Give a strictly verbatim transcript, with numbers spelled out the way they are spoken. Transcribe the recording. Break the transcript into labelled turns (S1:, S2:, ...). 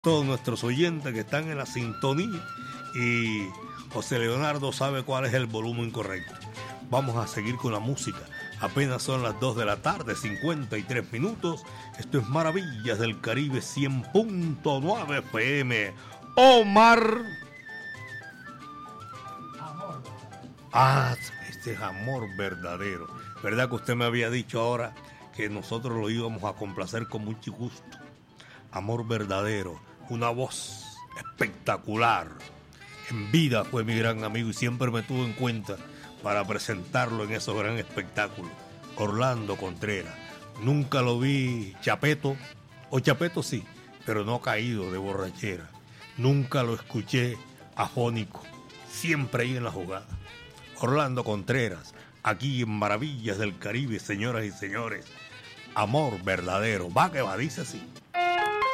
S1: todos nuestros oyentes que están en la sintonía y José Leonardo sabe cuál es el volumen correcto. Vamos a seguir con la música. Apenas son las dos de la tarde, cincuenta y tres minutos. Esto es Maravillas del Caribe cien punto nueve F M. Omar.
S2: Amor.
S1: Ah, este es amor verdadero. ¿Verdad que usted me había dicho ahora que nosotros lo íbamos a complacer con mucho gusto? Amor verdadero, una voz espectacular. En vida fue mi gran amigo y siempre me tuvo en cuenta para presentarlo en esos gran espectáculos. Orlando Contreras. Nunca lo vi chapeto, o chapeto sí, pero no caído de borrachera. Nunca lo escuché afónico, siempre ahí en la jugada. Orlando Contreras, aquí en Maravillas del Caribe, señoras y señores. Amor verdadero, va que va, dice así.